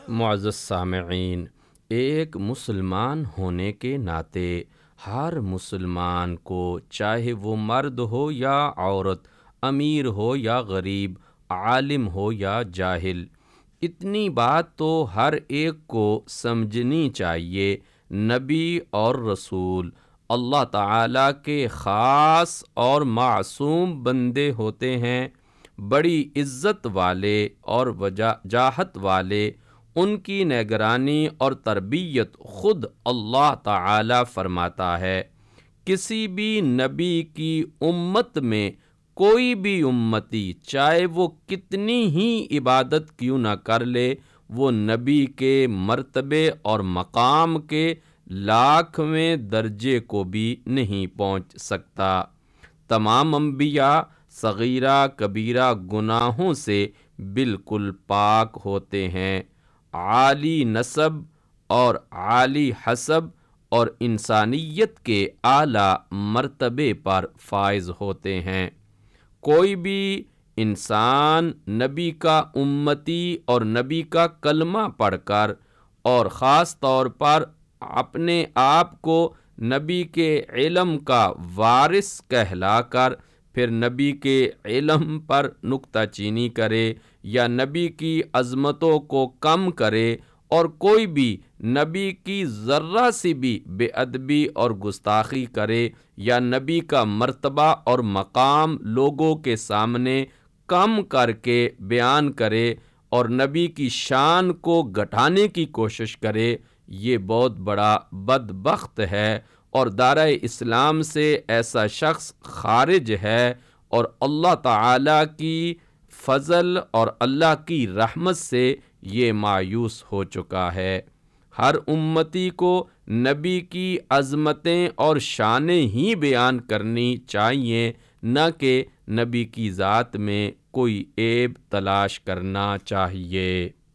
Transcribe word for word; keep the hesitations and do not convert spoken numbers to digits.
معزز سامعین، ایک مسلمان ہونے کے ناطے ہر مسلمان کو، چاہے وہ مرد ہو یا عورت، امیر ہو یا غریب، عالم ہو یا جاہل، اتنی بات تو ہر ایک کو سمجھنی چاہیے، نبی اور رسول اللہ تعالیٰ کے خاص اور معصوم بندے ہوتے ہیں، بڑی عزت والے اور وجاہت والے، ان کی نگرانی اور تربیت خود اللہ تعالیٰ فرماتا ہے۔ کسی بھی نبی کی امت میں کوئی بھی امتی، چاہے وہ کتنی ہی عبادت کیوں نہ کر لے، وہ نبی کے مرتبے اور مقام کے لاکھویں درجے کو بھی نہیں پہنچ سکتا۔ تمام انبیاء صغیرہ کبیرہ گناہوں سے بالکل پاک ہوتے ہیں، عالی نسب اور عالی حسب اور انسانیت کے اعلیٰ مرتبے پر فائز ہوتے ہیں۔ کوئی بھی انسان نبی کا امتی اور نبی کا کلمہ پڑھ کر اور خاص طور پر اپنے آپ کو نبی کے علم کا وارث کہلا کر پھر نبی کے علم پر نکتہ چینی کرے یا نبی کی عظمتوں کو کم کرے، اور کوئی بھی نبی کی ذرہ سی بھی بے ادبی اور گستاخی کرے یا نبی کا مرتبہ اور مقام لوگوں کے سامنے کم کر کے بیان کرے اور نبی کی شان کو گھٹانے کی کوشش کرے، یہ بہت بڑا بدبخت ہے اور دائرہ اسلام سے ایسا شخص خارج ہے، اور اللہ تعالیٰ کی فضل اور اللہ کی رحمت سے یہ مایوس ہو چکا ہے۔ ہر امتی کو نبی کی عظمتیں اور شانیں ہی بیان کرنی چاہیے، نہ کہ نبی کی ذات میں کوئی عیب تلاش کرنا چاہیے۔